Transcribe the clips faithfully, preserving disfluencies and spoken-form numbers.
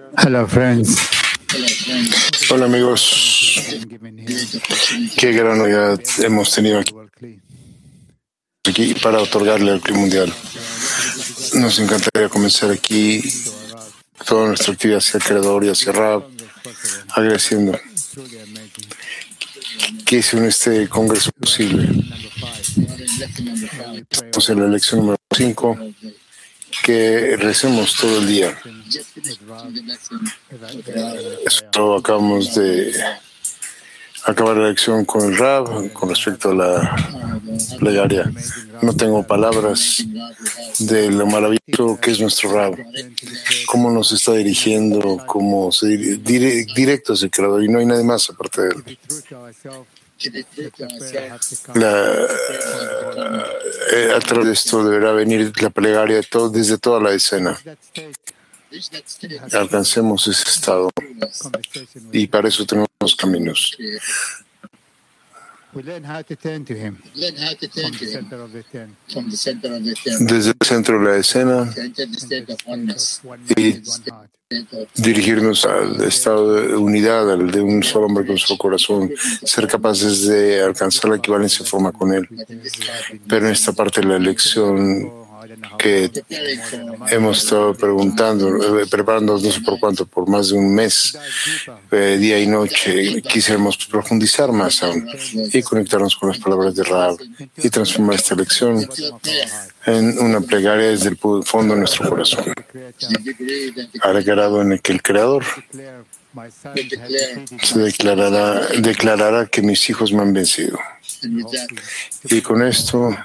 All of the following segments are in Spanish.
Hello, friends. Hola amigos, qué gran novedad hemos tenido aquí para otorgarle al Club Mundial. Nos encantaría comenzar aquí toda nuestra actividad hacia el Creador y hacia Rab, agradeciendo que hizo en este congreso posible. Estamos en la elección número cinco, que recemos todo el día. Esto acabamos de acabar la lección con el Rab con respecto a la plegaria. No tengo palabras de lo maravilloso que es nuestro Rab, cómo nos está dirigiendo, cómo se dir dire directo hacia el Creador, y no hay nadie más aparte de él. La, eh, a través de esto deberá venir la plegaria de todo, desde toda la escena. Alcancemos ese estado y para eso tenemos los caminos. Desde el centro de la escena y dirigirnos al estado de unidad, al de un solo hombre con su corazón, ser capaces de alcanzar la equivalencia de forma con él. Pero en esta parte de la elección que hemos estado preguntando, eh, preparándonos no sé por cuánto, por más de un mes, eh, día y noche, quisiéramos profundizar más aún y conectarnos con las palabras de Rab y transformar esta lección en una plegaria desde el fondo de nuestro corazón, al grado en el que el Creador se declarará, declarará que mis hijos me han vencido. Y con esto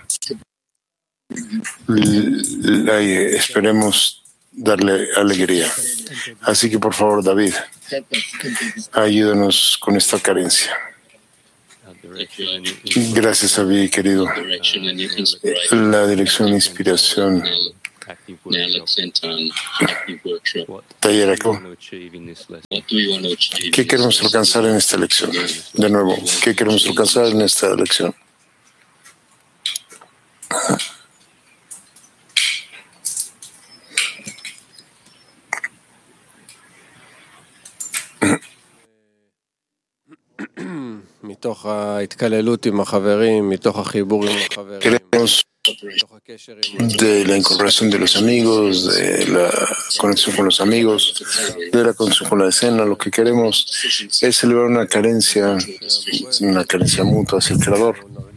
la, esperemos darle alegría. Así que por favor, David, ayúdanos con esta carencia. Gracias, David, querido. La dirección e inspiración. Taller acá. ¿Qué queremos alcanzar en esta lección? De nuevo, ¿qué queremos alcanzar en esta lección? Queremos de la incorporación de los amigos, de la conexión con los amigos, de la conexión con la escena. Lo que queremos es elevar una carencia, una carencia mutua hacia el Creador.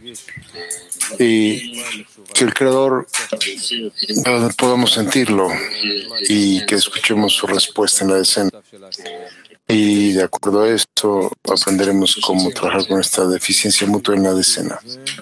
Y que el Creador podamos sentirlo y que escuchemos su respuesta en la escena. Y de acuerdo a esto, aprenderemos cómo trabajar con esta deficiencia mutua en la decena.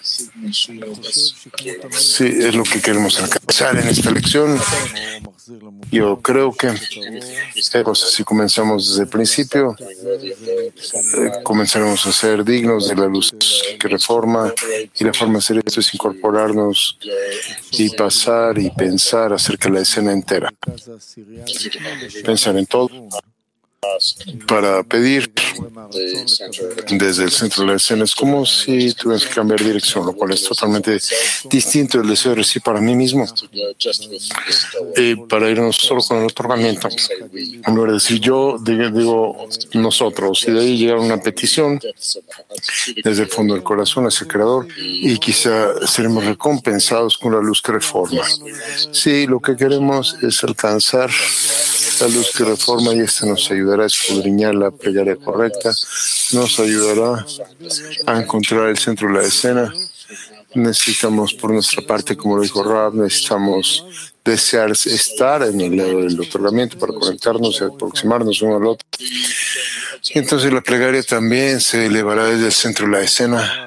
Sí, es lo que queremos alcanzar en esta lección. Yo creo que si comenzamos desde el principio, eh, comenzaremos a ser dignos de la luz que reforma, y la forma de hacer esto es incorporarnos y pasar y pensar acerca de la escena entera. Pensar en todo para pedir desde el centro de la escena. Es como si tuvieras que cambiar dirección, lo cual es totalmente distinto del deseo de recibir para mí mismo. Y para irnos solo con el otorgamiento, en lugar de decir yo, digo nosotros, y de ahí llegar a una petición desde el fondo del corazón hacia el Creador, y quizá seremos recompensados con la luz que reforma. Sí, lo que queremos es alcanzar la luz que reforma, y esta nos ayudará a escudriñar la plegaria correcta, nos ayudará a encontrar el centro de la escena. Necesitamos, por nuestra parte, como lo dijo Rab, necesitamos desear estar en el lado del otorgamiento para conectarnos y aproximarnos uno al otro. Y entonces la plegaria también se elevará desde el centro de la escena.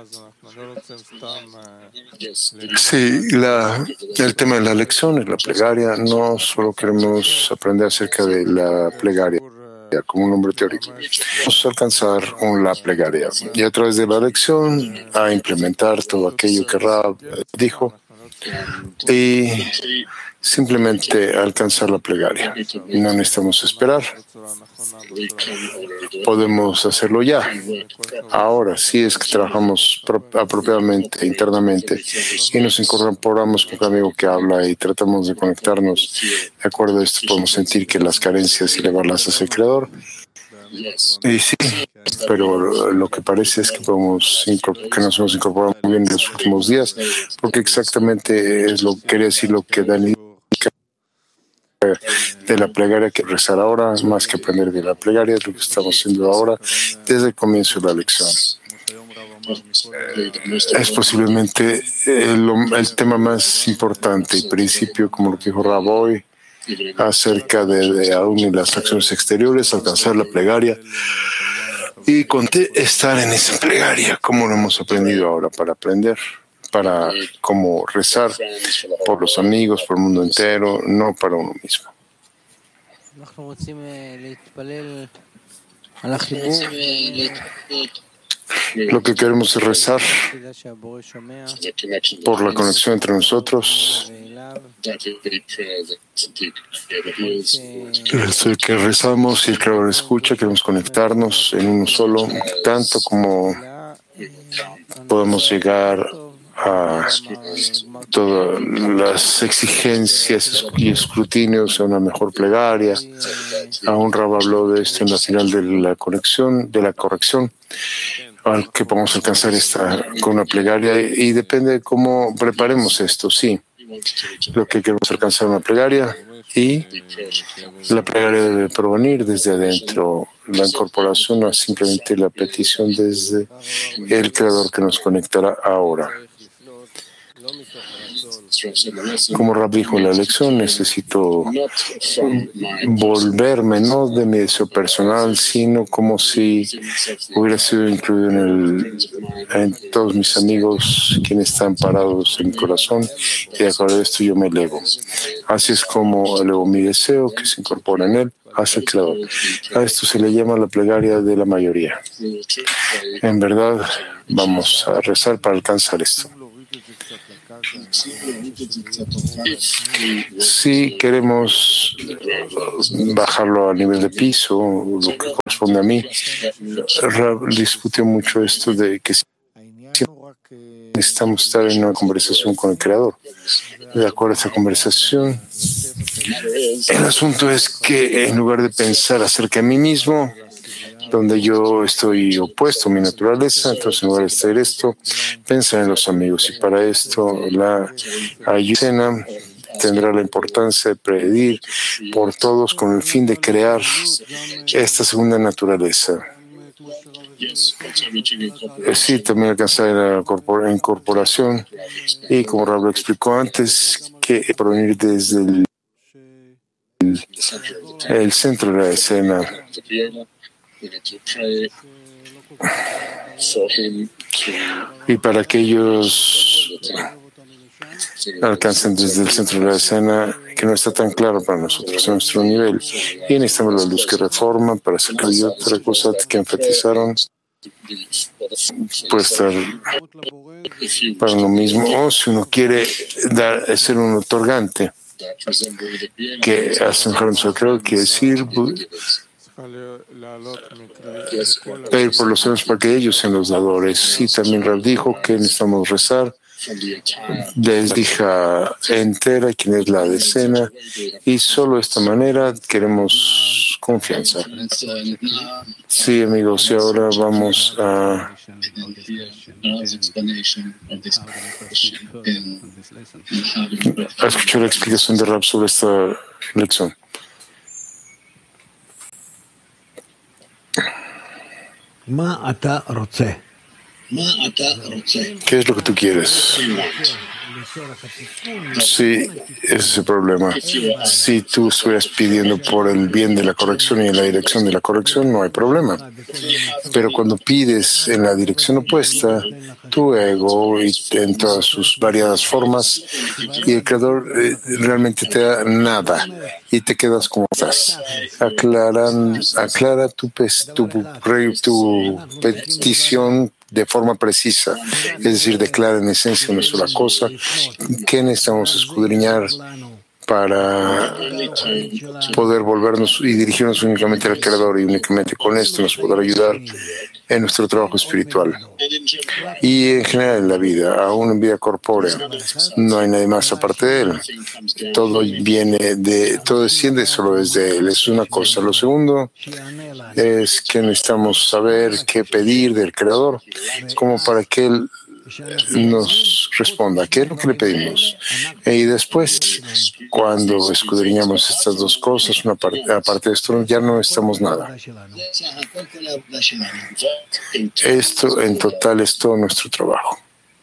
Sí, la, el tema de las lecciones, la plegaria, no solo queremos aprender acerca de la plegaria como un nombre teórico. Vamos a alcanzar la plegaria y a través de la lección a implementar todo aquello que Rab dijo. Y simplemente alcanzar la plegaria. No necesitamos esperar. Podemos hacerlo ya. Ahora, si es que trabajamos apropiadamente, internamente, y nos incorporamos con un amigo que habla y tratamos de conectarnos, de acuerdo a esto podemos sentir que las carencias y elevarlas hacia el Creador. Y sí, pero lo que parece es que, podemos, que nos hemos incorporado muy bien en los últimos días, porque exactamente es lo que quería decir lo que Dani de la plegaria, que rezar ahora, más que aprender de la plegaria, es lo que estamos haciendo ahora desde el comienzo de la lección. Es posiblemente el, el tema más importante y principio, como lo que dijo Raboy, acerca de, de aún y las acciones exteriores, alcanzar la plegaria y estar en esa plegaria, como lo hemos aprendido ahora para aprender, para como rezar por los amigos, por el mundo entero, no para uno mismo. Lo que queremos es rezar por la conexión entre nosotros. El que rezamos y el Creador escucha, queremos conectarnos en uno solo, tanto como podemos llegar a todas las exigencias y escrutinios a una mejor plegaria. Aún Rab habló de esto en la final de la conexión, de la corrección, al que podemos alcanzar esta con una plegaria, y depende de cómo preparemos esto. Sí, lo que queremos alcanzar una plegaria, y la plegaria debe provenir desde adentro. La incorporación no es simplemente la petición desde el Creador que nos conectará ahora. Como Rab dijo en la lección, necesito volverme no de mi deseo personal, sino como si hubiera sido incluido en, el, en todos mis amigos quienes están parados en mi corazón, y de acuerdo a esto yo me elevo. Así es como elevo mi deseo que se incorpora en él hacia el Creador. A esto se le llama la plegaria de la mayoría. En verdad, vamos a rezar para alcanzar esto. Si queremos bajarlo a nivel de piso, lo que corresponde a mí, Rab discutió mucho esto de que necesitamos estar en una conversación con el Creador. De acuerdo a esta conversación, el asunto es que en lugar de pensar acerca de mí mismo, donde yo estoy opuesto a mi naturaleza, entonces en lugar de hacer esto, pensar en los amigos. Y para esto la ayuda tendrá la importancia de pedir por todos con el fin de crear esta segunda naturaleza. Sí, también alcanzar la incorporación, y como Rab explicó antes, que provenir desde el, el centro de la escena. Y para que ellos alcancen desde el centro de la escena, que no está tan claro para nosotros en nuestro nivel, y necesitamos la luz que reforma para sacar y otra cosa que enfatizaron, puede estar para uno mismo, o si uno quiere dar, ser un otorgante que asemejarnos al Creador, quiere decir pedir por los seres para que ellos sean los dadores. Sí, también Rab dijo que necesitamos rezar desde hija entera, quien es la decena, y solo de esta manera queremos confianza. Sí, amigos, y ahora vamos a a escuchar la explicación de Rab sobre esta lección. ¿Qué es lo que tú quieres? Sí, ese es el problema. Si tú estuvieras pidiendo por el bien de la corrección y en la dirección de la corrección, no hay problema. Pero cuando pides en la dirección opuesta, tu ego y en todas sus variadas formas, y el Creador eh, realmente te da nada y te quedas como estás. Aclaran, aclara tu, tu, tu petición de forma precisa, es decir, declara en esencia una sola cosa que necesitamos escudriñar para poder volvernos y dirigirnos únicamente al Creador, y únicamente con esto nos podrá ayudar en nuestro trabajo espiritual. Y en general en la vida, aún en vida corpórea, no hay nadie más aparte de Él. Todo viene de, todo desciende solo desde Él. Es una cosa. Lo segundo es que necesitamos saber qué pedir del Creador, como para que Él nos responda qué es lo que le pedimos. Y después, cuando escudriñamos estas dos cosas, una parte, aparte de esto, ya no estamos nada. Esto en total es todo nuestro trabajo.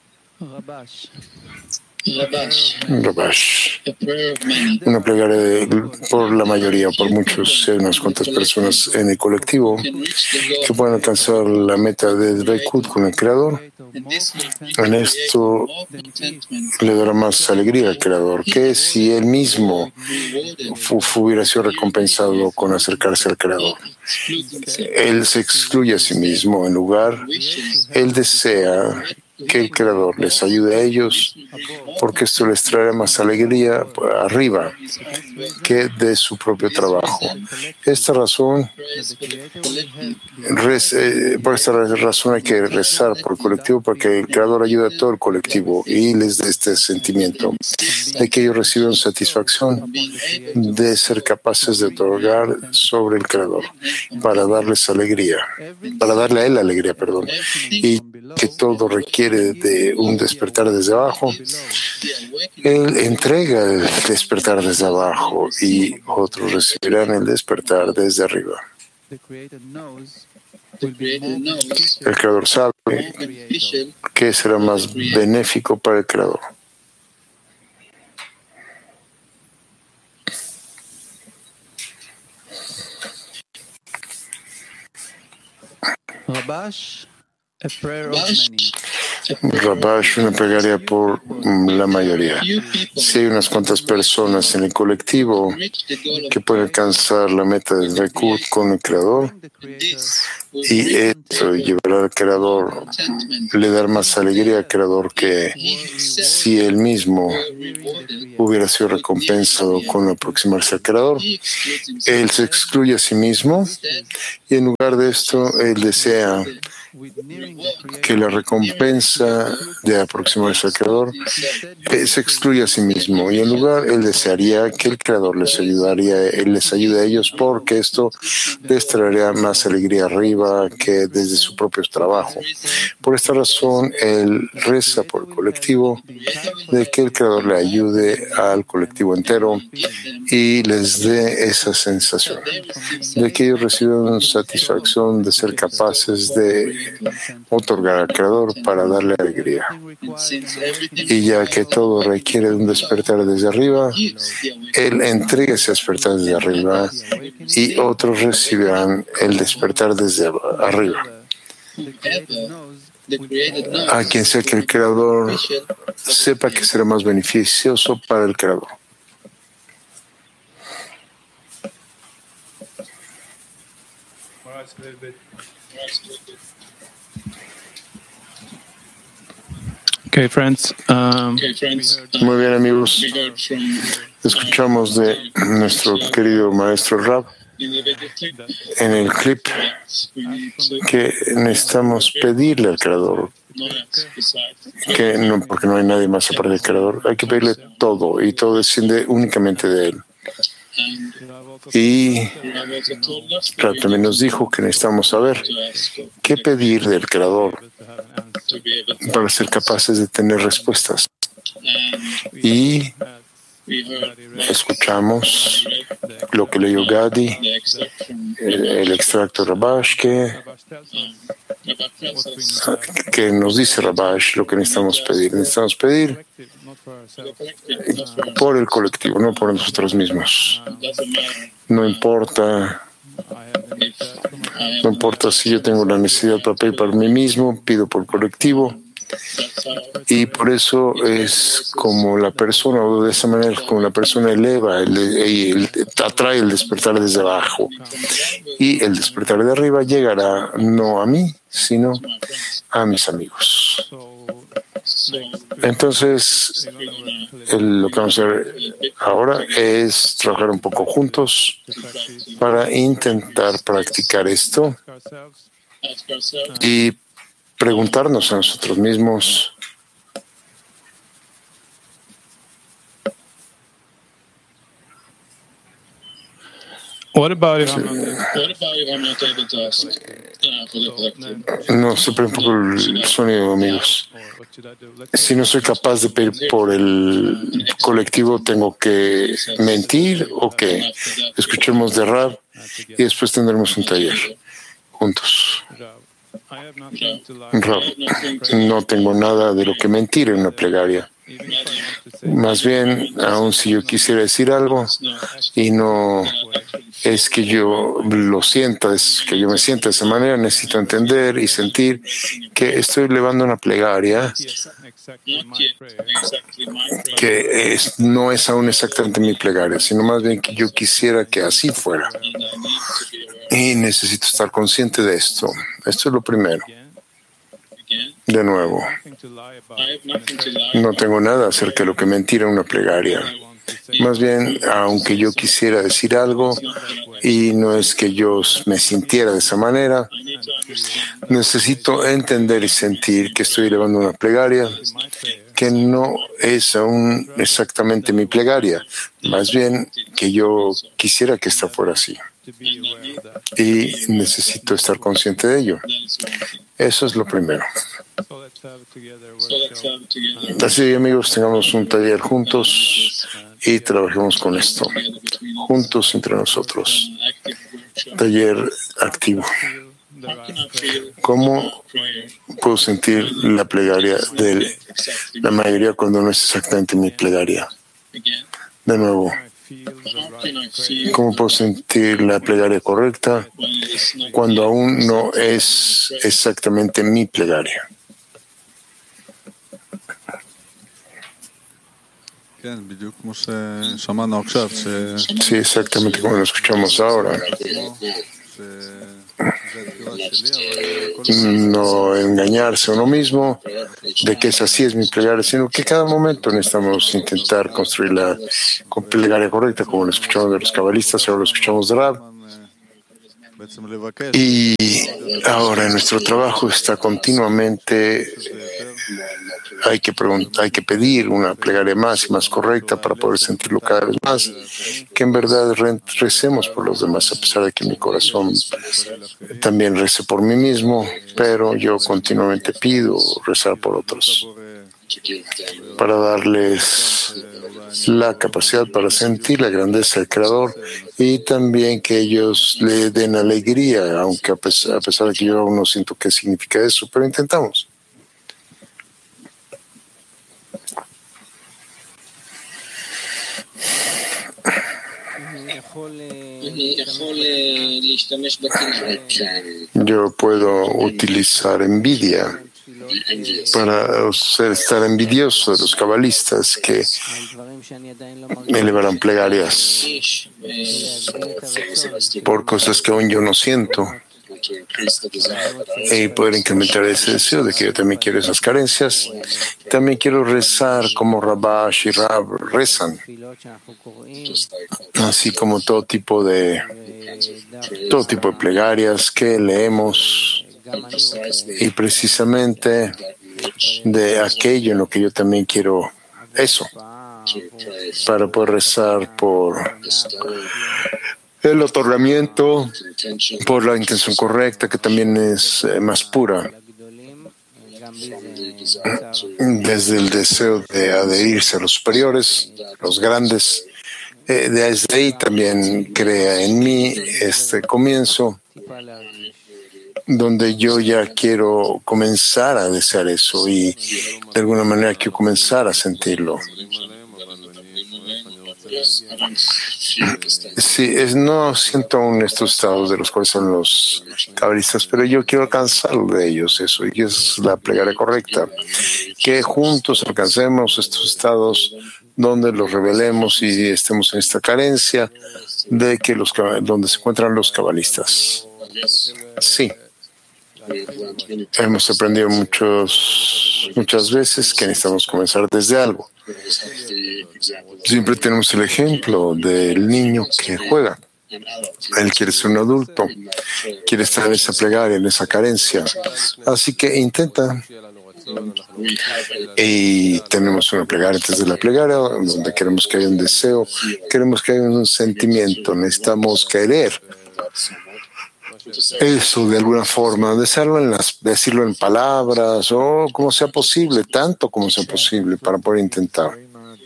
Rabash, una plegaria de, por la mayoría, por muchos, unas cuantas personas en el colectivo que puedan alcanzar la meta de Dveikut con el Creador. En esto le dará más alegría al Creador, que si Él mismo hubiera sido recompensado con acercarse al Creador. Él se excluye a sí mismo. En lugar, Él desea que el Creador les ayude a ellos, porque esto les traerá más alegría arriba que de su propio trabajo. Esta razón, rez, eh, por esta razón hay que rezar por el colectivo, para que el Creador ayude a todo el colectivo y les dé este sentimiento de que ellos reciban satisfacción de ser capaces de otorgar sobre el Creador, para darles alegría, para darle a Él alegría, perdón, y que todo requiere de un despertar desde abajo. Él entrega el despertar desde abajo y otros recibirán el despertar desde arriba. El Creador sabe que será más benéfico para el Creador. Rabash, a prayer of many. Rabash, una plegaria por la mayoría. Si hay unas cuantas personas en el colectivo que pueden alcanzar la meta del Dveikut con el Creador, y esto llevará al Creador, le dará más alegría al Creador que si él mismo hubiera sido recompensado con aproximarse al Creador. Él se excluye a sí mismo y en lugar de esto, él desea que la recompensa de aproximarse al Creador eh, se excluye a sí mismo, y en lugar él desearía que el Creador les ayudaría, él les ayude a ellos, porque esto les traería más alegría arriba que desde su propio trabajo. Por esta razón él reza por el colectivo, de que el Creador le ayude al colectivo entero y les dé esa sensación de que ellos reciban satisfacción de ser capaces de otorgar al Creador para darle alegría. Y ya que todo requiere de un despertar desde arriba, Él entrega ese despertar desde arriba y otros recibirán el despertar desde arriba. A quien sea que el Creador sepa que será más beneficioso para el Creador. Okay, friends. Um, Muy bien, amigos. Escuchamos de nuestro querido maestro Rab en el clip que necesitamos pedirle al Creador, que no, porque no hay nadie más aparte del Creador, hay que pedirle todo, y todo desciende únicamente de Él. Y Rab también nos dijo que necesitamos saber qué pedir del Creador para ser capaces de tener respuestas. Y escuchamos lo que leyó Gadi, el, el extracto de Rabash, que, que nos dice Rabash lo que necesitamos pedir. Necesitamos pedir por el colectivo, no por nosotros mismos. No importa. No importa si yo tengo la necesidad para pedir para mí mismo, pido por el colectivo. Y por eso es como la persona, o de esa manera como la persona eleva el, el, el, atrae el despertar desde abajo, y el despertar de arriba llegará no a mí, sino a mis amigos. Entonces, el- lo que vamos a hacer ahora es trabajar un poco juntos para intentar practicar esto y preguntarnos a nosotros mismos, What about if I'm no, se pierde un poco el sonido, amigos. Si no soy capaz de pedir por el colectivo, ¿tengo que mentir o qué? Escuchemos de Rab y después tendremos un taller juntos. Rab, no tengo nada de lo que mentir en una plegaria. Más bien, aun si yo quisiera decir algo y no es que yo lo sienta, es que yo me sienta de esa manera, necesito entender y sentir que estoy elevando una plegaria que es, no es aún exactamente mi plegaria, sino más bien que yo quisiera que así fuera. Y necesito estar consciente de esto. Esto es lo primero. De nuevo, no tengo nada acerca de lo que mentir en una plegaria. Más bien, aunque yo quisiera decir algo y no es que yo me sintiera de esa manera, necesito entender y sentir que estoy elevando una plegaria que no es aún exactamente mi plegaria, más bien que yo quisiera que esta fuera así. Y necesito estar consciente de ello. Eso es lo primero. Así, amigos, tengamos un taller juntos y trabajemos con esto, juntos entre nosotros. Taller activo. ¿Cómo puedo sentir la plegaria de la mayoría cuando no es exactamente mi plegaria? De nuevo, ¿cómo puedo sentir la plegaria correcta cuando aún no es exactamente mi plegaria? Sí, exactamente como lo escuchamos ahora. No engañarse a uno mismo de que esa sí es mi plegaria, sino que cada momento necesitamos intentar construir la plegaria correcta, como lo escuchamos de los cabalistas, ahora lo escuchamos de Rab. Y ahora nuestro trabajo está continuamente, hay que preguntar, hay que pedir una plegaria más y más correcta para poder sentirlo cada vez más, que en verdad recemos por los demás, a pesar de que mi corazón también rece por mí mismo, pero yo continuamente pido rezar por otros, para darles la capacidad para sentir la grandeza del Creador y también que ellos le den alegría, aunque a pesar, a pesar de que yo aún no siento qué significa eso, pero intentamos. Yo puedo utilizar envidia para estar envidioso de los cabalistas que elevarán plegarias por cosas que aún yo no siento y poder incrementar ese deseo de que yo también quiero esas carencias. También quiero rezar como Rabash y Rab rezan, así como todo tipo de todo tipo de plegarias que leemos, y precisamente de aquello en lo que yo también quiero eso, para poder rezar por el otorgamiento, por la intención correcta, que también es eh, más pura, desde el deseo de adherirse a los superiores, los grandes. Eh, desde ahí también crea en mí este comienzo, donde yo ya quiero comenzar a desear eso y de alguna manera quiero comenzar a sentirlo. Sí, es, no siento aún estos estados de los cuales son los cabalistas, pero yo quiero alcanzar de ellos eso, y es la plegaria correcta, que juntos alcancemos estos estados donde los revelemos y estemos en esta carencia de que los donde se encuentran los cabalistas. Sí. Hemos aprendido muchos, muchas veces que necesitamos comenzar desde algo. Siempre tenemos el ejemplo del niño que juega. Él quiere ser un adulto, quiere estar en esa plegaria, en esa carencia. Así que intenta. Y tenemos una plegaria antes de la plegaria, donde queremos que haya un deseo, queremos que haya un sentimiento, necesitamos querer eso de alguna forma, decirlo en, las, decirlo en palabras o como sea posible, tanto como sea posible para poder intentar.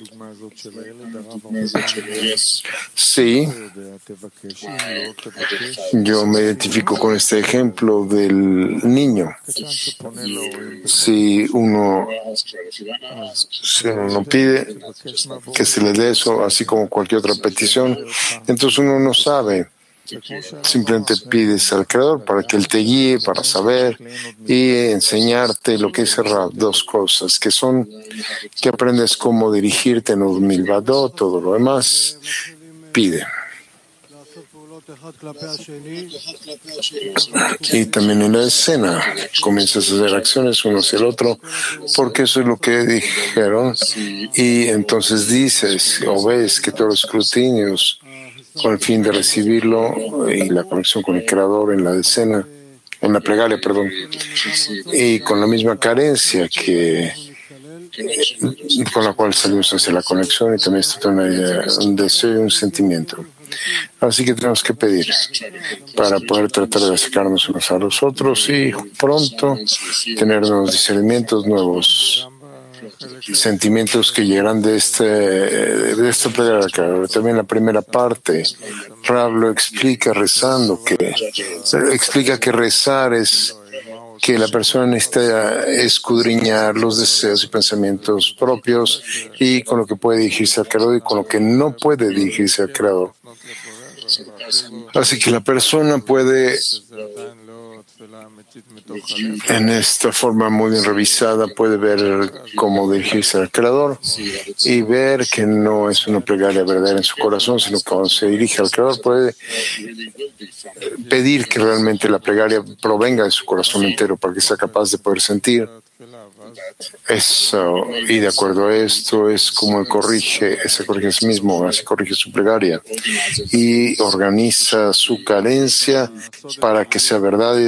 Sí, yo me identifico con este ejemplo del niño. Si uno, si uno pide que se le dé eso, así como cualquier otra petición, entonces uno no sabe. Simplemente pides al Creador para que Él te guíe, para saber y enseñarte lo que es Rav, dos cosas, que son que aprendes cómo dirigirte en un milvadot, todo lo demás, pide. Y también en la escena comienzas a hacer acciones uno hacia el otro, porque eso es lo que dijeron, y entonces dices o ves que todos los escrutinios con el fin de recibirlo y la conexión con el Creador en la escena, en la plegaria, perdón, y con la misma carencia que con la cual salimos hacia la conexión, y también esto tiene un deseo y un sentimiento. Así que tenemos que pedir para poder tratar de acercarnos unos a los otros y pronto tener nuevos discernimientos, nuevos sentimientos que llegarán de este de esta plegaria. También la primera parte, Rav lo explica rezando, que explica que rezar es que la persona necesita escudriñar los deseos y pensamientos propios y con lo que puede dirigirse al Creador y con lo que no puede dirigirse al Creador. Así que la persona puede, en esta forma muy bien revisada, puede ver cómo dirigirse al Creador y ver que no es una plegaria verdadera en su corazón, sino que cuando se dirige al Creador puede pedir que realmente la plegaria provenga de su corazón entero para que sea capaz de poder sentir eso, y de acuerdo a esto es como él corrige, se corrige a sí mismo, así corrige su plegaria y organiza su carencia para que sea verdad.